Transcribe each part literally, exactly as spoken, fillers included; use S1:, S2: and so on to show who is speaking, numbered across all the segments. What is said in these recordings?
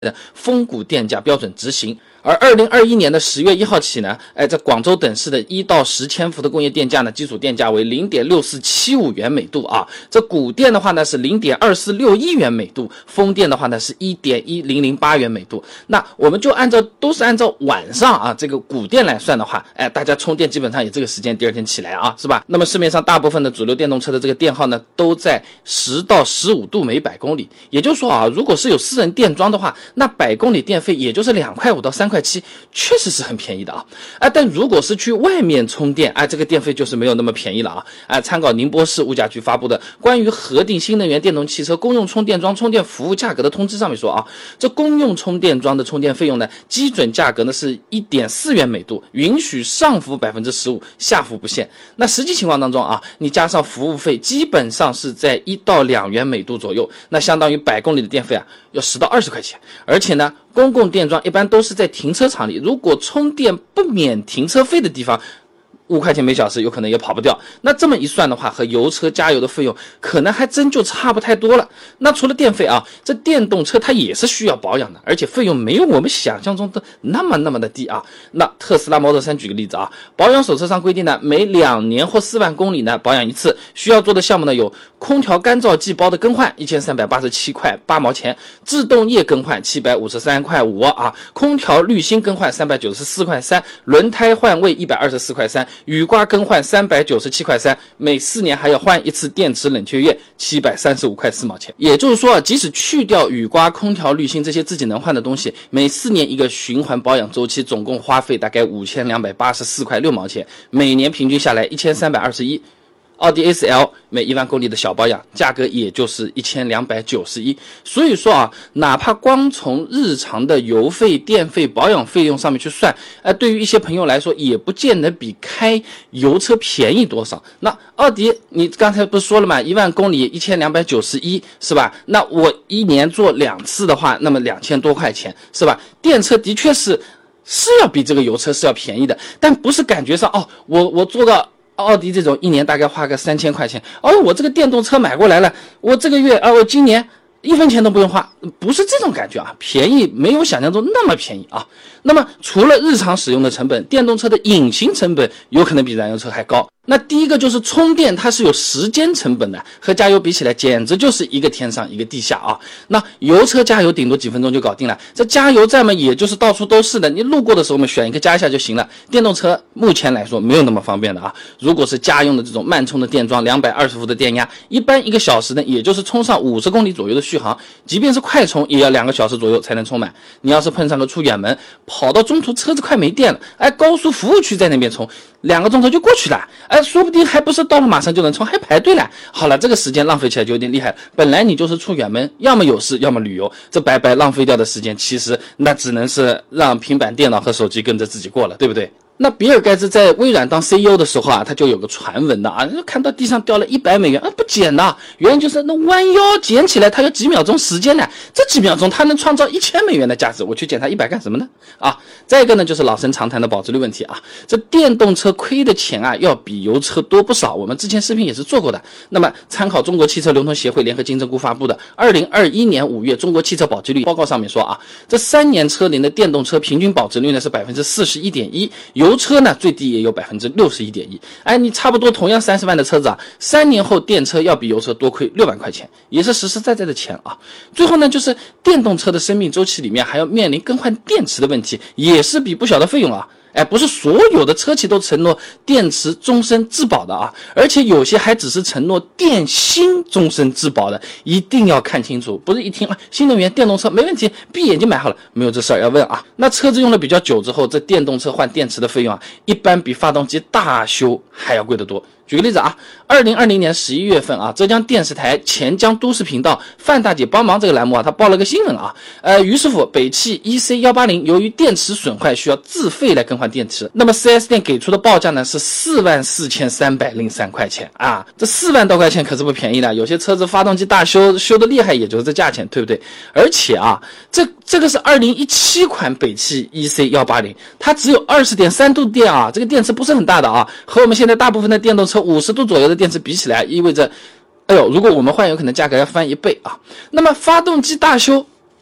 S1: 的峰谷电价标准执行。而二零二一年的十月一号起呢，哎，在广州等市的一到十千伏的工业电价呢，基础电价为 零点六四七五元每度啊。这谷电的话呢是 零点二四六一元每度，风电的话呢是 一点一零零八元每度。那我们就按照都是按照晚上啊这个谷电来算的话，哎，大家充电基本上也这个时间第二天起来啊，是吧？那么市面上大部分的主流电动车的这个电耗呢，都在十到十五度每百公里。也就是说啊，如果是有私人电桩的话，那百公里电费也就是两块五到三块七，确实是很便宜的啊。啊，但如果是去外面充电，啊，这个电费就是没有那么便宜了啊。啊，参考宁波市物价局发布的关于核定新能源电动汽车公用充电桩充电服务价格的通知上面说啊，这公用充电桩的充电费用呢，基准价格呢是 一点四元每度，允许上浮 百分之十五， 下浮不限。那实际情况当中啊，你加上服务费，基本上是在一到两元每度左右，那相当于百公里的电费啊，要十到二十块钱。而且呢，公共电桩一般都是在停车场里，如果充电不免停车费的地方，五块钱每小时有可能也跑不掉。那这么一算的话，和油车加油的费用可能还真就差不太多了。那除了电费啊，这电动车它也是需要保养的，而且费用没有我们想象中的那么那么的低啊。那特斯拉 Model 三举个例子啊，保养手册上规定呢，每两年或四万公里呢保养一次，需要做的项目呢有空调干燥剂包的更换一千三百八十七块八毛钱，制动液更换七百五十三块五啊，空调滤芯更换三百九十四块三，轮胎换位一百二十四块三，雨刮更换三百九十七块三，每四年还要换一次电池冷却液七百三十五块四毛钱。也就是说啊，即使去掉雨刮、空调、滤芯这些自己能换的东西，每四年一个循环保养周期，总共花费大概五千两百八十四块六毛钱，每年平均下来一千三百二十一。奥迪 A 四 L 每一万公里的小保养价格也就是一千两百九十一。所以说啊，哪怕光从日常的油费、电费、保养费用上面去算，呃，对于一些朋友来说也不见得比开油车便宜多少。那奥迪你刚才不是说了吗，一万公里一千两百九十一，是吧？那我一年做两次的话，那么两千多块钱，是吧？电车的确是是要比这个油车是要便宜的，但不是感觉上哦，我我做个奥迪这种一年大概花个三千块钱，哦，我这个电动车买过来了，我这个月啊，我今年一分钱都不用花，不是这种感觉啊，便宜没有想象中那么便宜啊。那么除了日常使用的成本，电动车的隐形成本有可能比燃油车还高。那第一个就是充电，它是有时间成本的，和加油比起来简直就是一个天上一个地下啊。那油车加油顶多几分钟就搞定了，这加油站嘛也就是到处都是的，你路过的时候我们选一个加一下就行了。电动车目前来说没有那么方便的啊。如果是家用的这种慢充的电桩，两百二十伏的电压，一般一个小时呢也就是充上五十公里左右的续航，即便是快充也要两个小时左右才能充满。你要是碰上个出远门，跑到中途车子快没电了，哎，高速服务区在那边充，两个钟头就过去了，哎，说不定还不是到了马上就能充，还排队了。好了，这个时间浪费起来就有点厉害了。本来你就是出远门，要么有事，要么旅游，这白白浪费掉的时间，其实那只能是让平板电脑和手机跟着自己过了，对不对？那比尔盖茨在微软当 C E O 的时候啊，他就有个传闻的啊，看到地上掉了一百美元啊，不捡呐，原因就是那弯腰捡起来，他要几秒钟时间呢，这几秒钟他能创造一千美元的价值，我去捡它一百干什么呢？啊，再一个呢，就是老生常谈的保值率问题啊，这电动车亏的钱啊，要比油车多不少，我们之前视频也是做过的。那么参考中国汽车流通协会联合金针菇发布的二零二一年五月中国汽车保值率报告上面说啊，这三年车龄的电动车平均保值率呢是 百分之四十一点一， 油车呢最低也有 百分之六十一点一。 哎，你差不多同样三十万的车子啊，三年后电车要比油车多亏六万块钱，也是实实在在的钱啊。最后呢，就是电动车的生命周期里面还要面临更换电池的问题，也是笔不小的费用啊。哎，不是所有的车企都承诺电池终身质保的啊，而且有些还只是承诺电芯终身质保的，一定要看清楚，不是一听啊，新能源电动车没问题，闭眼睛买好了，没有这事儿要问啊。那车子用了比较久之后，这电动车换电池的费用啊，一般比发动机大修还要贵得多。举个例子啊，二零二零年十一月份啊，浙江电视台钱江都市频道范大姐帮忙这个栏目啊，他报了个新闻啊，呃，于师傅北汽 E C 一八零由于电池损坏需要自费来更换电池，那么 四 S 店给出的报价呢是四万四千三百零三块钱啊，这四万多块钱可是不便宜的，有些车子发动机大修修的厉害，也就是这价钱，对不对？而且啊，这这个是二零一七款北汽 E C 一八零，它只有 二十点三度电啊，这个电池不是很大的啊，和我们现在大部分的电动车五十度左右的电池比起来，意味着哎呦，如果我们换，有可能价格要翻一倍啊。那么发动机大修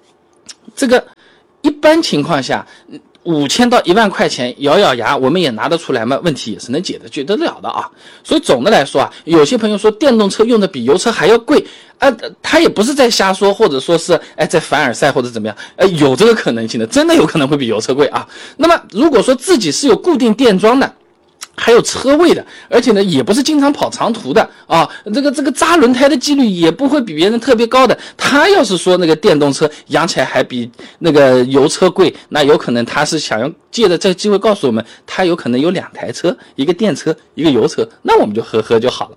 S1: 这个一般情况下五千到一万块钱咬咬牙我们也拿得出来吗？问题也是能解决得了的啊。所以总的来说啊，有些朋友说电动车用的比油车还要贵啊，他也不是在瞎说，或者说是哎在凡尔赛或者怎么样，呃有这个可能性的，真的有可能会比油车贵啊。那么如果说自己是有固定电桩的，还有车位的，而且呢也不是经常跑长途的啊，这个这个扎轮胎的几率也不会比别人特别高的，他要是说那个电动车养起来还比那个油车贵，那有可能他是想要借着这个机会告诉我们，他有可能有两台车，一个电车一个油车，那我们就呵呵就好了。